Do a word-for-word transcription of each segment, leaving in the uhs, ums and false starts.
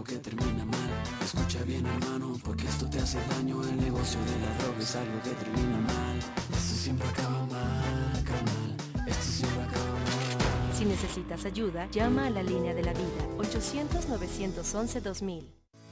algo que termina mal. Escucha bien, hermano, porque esto te hace daño. El negocio de la droga es algo que termina mal. Esto siempre acaba mal, carnal. Esto siempre acaba mal. Si necesitas ayuda, llama a la línea de la vida, ochocientos, novecientos once, dos mil.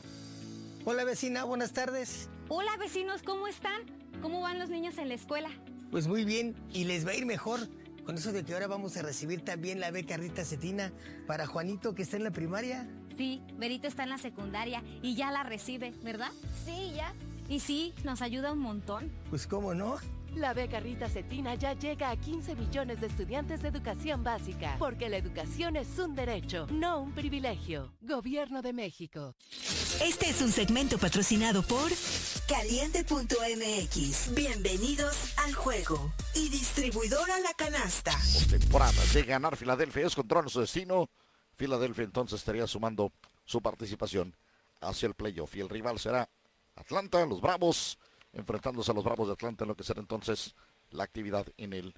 Hola vecina, buenas tardes. Hola vecinos, ¿cómo están? ¿Cómo van los niños en la escuela? Pues muy bien, y les va a ir mejor. Con eso de que ahora vamos a recibir también la beca Rita Cetina para Juanito, que está en la primaria. Sí, Berito está en la secundaria y ya la recibe, ¿verdad? Sí, ya. Y sí, nos ayuda un montón. Pues cómo no. La beca Rita Cetina ya llega a quince millones de estudiantes de educación básica, porque la educación es un derecho, no un privilegio. Gobierno de México. Este es un segmento patrocinado por Caliente punto M X. Bienvenidos al juego. Y distribuidora La Canasta. Temporada de ganar Filadelfia es controlar su destino. Filadelfia entonces estaría sumando su participación hacia el playoff. Y el rival será Atlanta, los Bravos, enfrentándose a los Bravos de Atlanta en lo que será entonces la actividad en el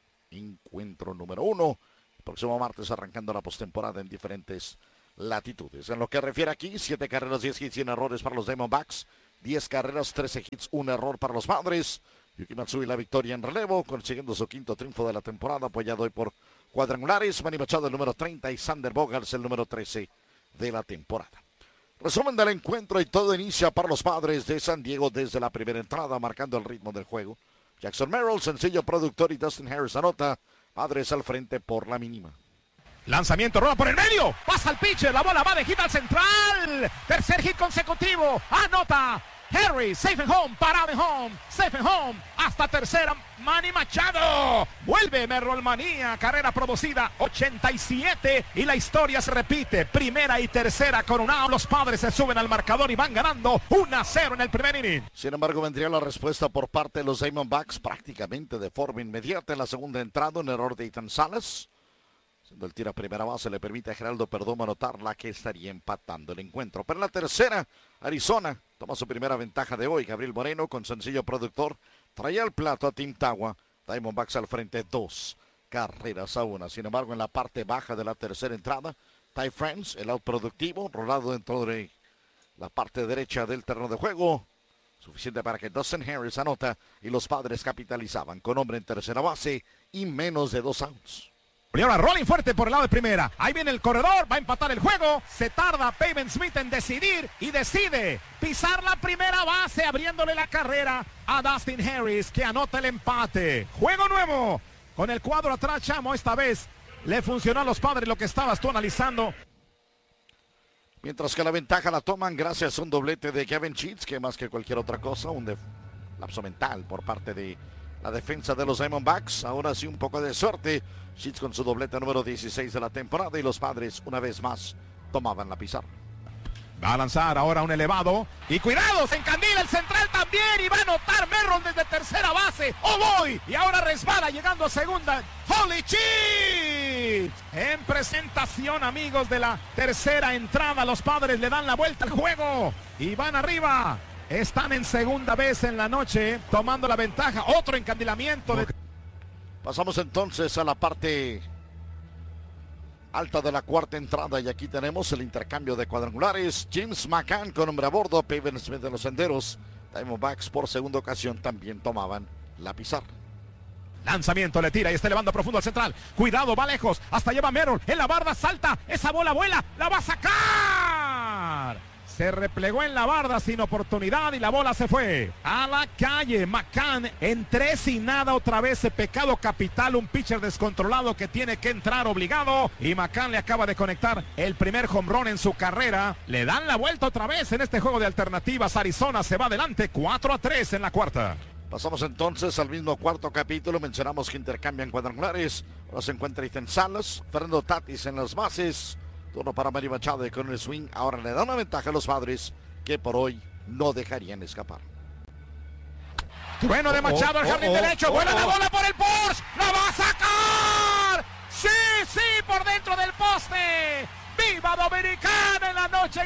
encuentro número uno. El próximo martes arrancando la postemporada en diferentes latitudes. En lo que refiere aquí, siete carreras, diez hits, cien errores para los Diamondbacks. diez carreras, trece hits, un error para los Padres. Yuki Matsui la victoria en relevo, consiguiendo su quinto triunfo de la temporada, apoyado hoy por cuadrangulares. Manny Machado el número treinta y Sander Bogaerts el número trece de la temporada. Resumen del encuentro y todo inicia para los Padres de San Diego desde la primera entrada, marcando el ritmo del juego. Jackson Merrill, sencillo productor, y Dustin Harris anota. Padres al frente por la mínima. Lanzamiento, rola por el medio, pasa el pitcher, la bola va de hit al central. Tercer hit consecutivo, anota. Harris, safe and home, parado en home, safe and home, hasta tercera, Manny Machado. Vuelve Merrill Manía, carrera producida, ochenta y siete, y la historia se repite. Primera y tercera con un out, los Padres se suben al marcador y van ganando uno a cero en el primer inning. Sin embargo, vendría la respuesta por parte de los Diamondbacks prácticamente de forma inmediata. En la segunda entrada, un error de Ethan Salas. Siendo el tiro a primera base, le permite a Geraldo Perdomo anotar la que estaría empatando el encuentro. Pero en la tercera, Arizona toma su primera ventaja de hoy. Gabriel Moreno, con sencillo productor, traía el plato a Tim Tawa. Diamondbacks al frente, dos carreras a una. Sin embargo, en la parte baja de la tercera entrada, Ty France, el out productivo, rolado dentro de la parte derecha del terreno de juego. Suficiente para que Dustin Harris anota y los Padres capitalizaban con hombre en tercera base y menos de dos outs. Y ahora rolling fuerte por el lado de primera. Ahí viene el corredor, va a empatar el juego. Se tarda Pavin Smith en decidir y decide pisar la primera base, abriéndole la carrera a Dustin Harris, que anota el empate. Juego nuevo con el cuadro atrás, Chamo. Esta vez le funcionó a los Padres lo que estabas tú analizando. Mientras que la ventaja la toman gracias a un doblete de Kevin Sheets, que más que cualquier otra cosa, un lapso mental por parte de la defensa de los Diamondbacks. Ahora sí un poco de suerte. Sheets con su doblete número dieciséis de la temporada, y los Padres una vez más tomaban la pizarra. Va a lanzar ahora un elevado. Y cuidado, se encandila el central también. Y va a anotar Merrill desde tercera base. ¡Oh, voy! Y ahora resbala llegando a segunda. ¡Holy Cheats! En presentación, amigos, de la tercera entrada, los Padres le dan la vuelta al juego. Y van arriba. Están en segunda vez en la noche, tomando la ventaja. Otro encandilamiento. De... Pasamos entonces a la parte alta de la cuarta entrada, y aquí tenemos el intercambio de cuadrangulares. James McCann con hombre a bordo, Pavin Smith de los Senderos. Diamondbacks por segunda ocasión también tomaban la pizarra. Lanzamiento, le tira y está elevando profundo al central. Cuidado, va lejos, hasta lleva Merrill. En la barda salta, esa bola vuela, la va a sacar. Se replegó en la barda sin oportunidad y la bola se fue a la calle. McCann en tres y nada, otra vez ese pecado capital, un pitcher descontrolado que tiene que entrar obligado, y McCann le acaba de conectar el primer home run en su carrera. Le dan la vuelta otra vez en este juego de alternativas. Arizona se va adelante cuatro a tres en la cuarta. Pasamos entonces al mismo cuarto capítulo. Mencionamos que intercambian cuadrangulares. Ahora se encuentra Ethan Salas, Fernando Tatis en las bases. Turno para Manny Machado y con el swing. Ahora le da una ventaja a los Padres, que por hoy no dejarían escapar. Trueno de Machado al jardín oh, oh, derecho. Oh, vuela oh, la bola por el Porsche. ¡La va a sacar! ¡Sí, sí! Por dentro del poste. ¡Viva Dominicana en la noche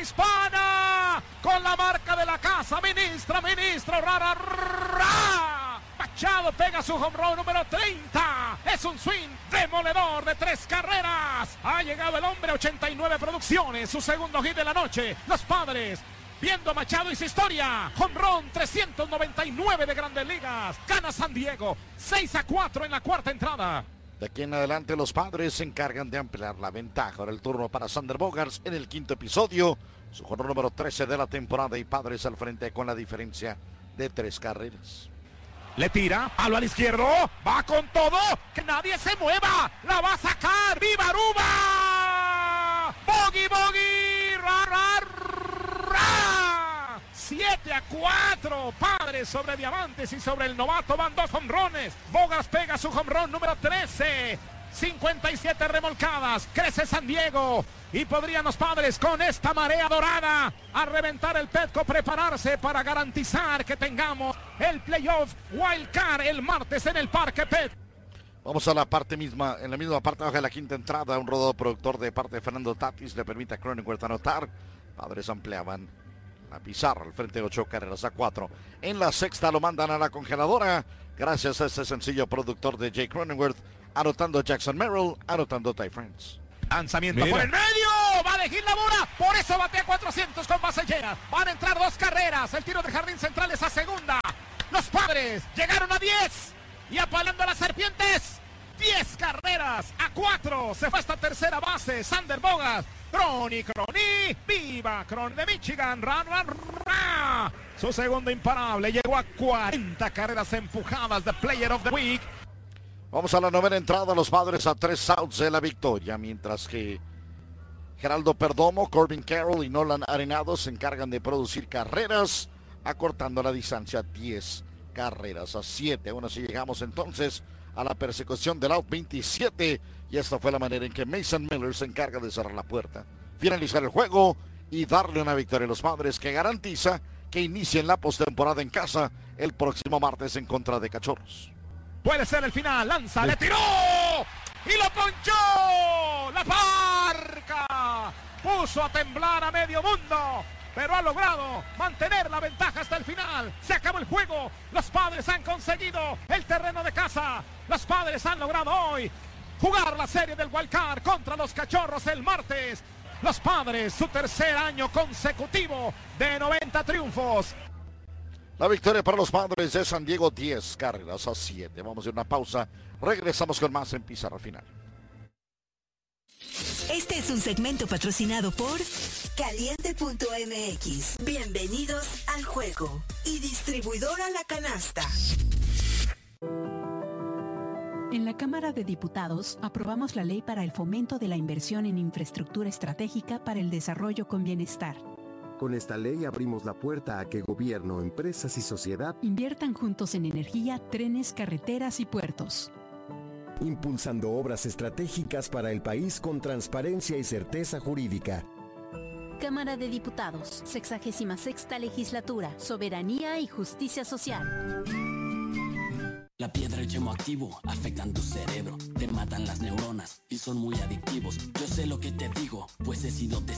hispana! Con la marca de la casa. Ministra, ministro, rara, ra. Machado pega su home run número treinta. Es un swing demoledor de tres carreras. Ha llegado el hombre, ochenta y nueve producciones, su segundo hit de la noche. Los Padres, viendo a Machado y su historia. Home run trescientos noventa y nueve de Grandes Ligas. Gana San Diego, seis a cuatro en la cuarta entrada. De aquí en adelante los Padres se encargan de ampliar la ventaja. Ahora el turno para Xander Bogaerts en el quinto episodio. Su home run número trece de la temporada y Padres al frente con la diferencia de tres carreras. Le tira, palo al izquierdo, va con todo, que nadie se mueva, la va a sacar, ¡viva Aruba! ¡Bogey, bogey! ¡Ra, ra, ra! siete a cuatro, Padres sobre Diamantes y sobre el novato van dos jonrones. Bogaerts pega su jonrón número trece. cincuenta y siete remolcadas, crece San Diego y podrían los Padres con esta marea dorada a reventar el Petco, prepararse para garantizar que tengamos el playoff Wild Card el martes en el Parque Petco. Vamos a la parte misma, en la misma parte baja de la quinta entrada, un rodado productor de parte de Fernando Tatis le permite a Cronenworth anotar. Padres ampliaban la pizarra al frente de ocho carreras a cuatro. En la sexta lo mandan a la congeladora gracias a este sencillo productor de Jake Cronenworth. Anotando Jackson Merrill, anotando Ty France. Lanzamiento por el medio, va a elegir la bola, por eso batea cuatrocientos con base llena. Van a entrar dos carreras, el tiro de jardín central es a segunda. Los Padres llegaron a diez y apalando a las Serpientes. diez carreras a cuatro, se fue hasta tercera base, Xander Bogaerts. Crony, Crony, viva Crony de Michigan, ra, ra, ra. Su segundo imparable, llegó a cuarenta carreras empujadas, the Player of the Week. Vamos a la novena entrada, los Padres a tres outs de la victoria, mientras que Geraldo Perdomo, Corbin Carroll y Nolan Arenado se encargan de producir carreras, acortando la distancia a diez carreras a siete. Aún así llegamos entonces a la persecución del out veintisiete y esta fue la manera en que Mason Miller se encarga de cerrar la puerta, finalizar el juego y darle una victoria a los Padres que garantiza que inicien la postemporada en casa el próximo martes en contra de Cachorros. Puede ser el final, lanza, le tiró y lo ponchó. La Parca puso a temblar a medio mundo, pero ha logrado mantener la ventaja hasta el final. Se acabó el juego, los Padres han conseguido el terreno de casa. Los Padres han logrado hoy jugar la serie del Wild Card contra los Cachorros el martes. Los Padres, su tercer año consecutivo de noventa triunfos. La victoria para los Padres de San Diego, diez carreras a siete. Vamos a una pausa. Regresamos con más en Pizarra Final. Este es un segmento patrocinado por Caliente punto M X. Bienvenidos al juego. Y distribuidora La Canasta. En la Cámara de Diputados aprobamos la ley para el fomento de la inversión en infraestructura estratégica para el desarrollo con bienestar. Con esta ley abrimos la puerta a que gobierno, empresas y sociedad inviertan juntos en energía, trenes, carreteras y puertos. Impulsando obras estratégicas para el país con transparencia y certeza jurídica. Cámara de Diputados, sexagésima sexta legislatura, soberanía y justicia social. La piedra y el yemo activo afectan tu cerebro, te matan las neuronas y son muy adictivos. Yo sé lo que te digo, pues he sido testigo.